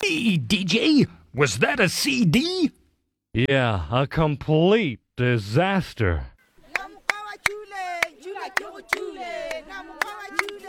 Hey, DJ, was that a CD? Yeah, a complete disaster. Namukawa chule, chula kyo chule, namukawa chule.